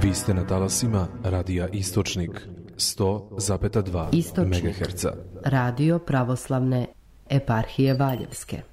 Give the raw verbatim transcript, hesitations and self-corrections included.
Vi ste na talasima Radija Istočnik sto zarez dva Istočnik, megaherca. Radio pravoslavne eparhije Valjevske.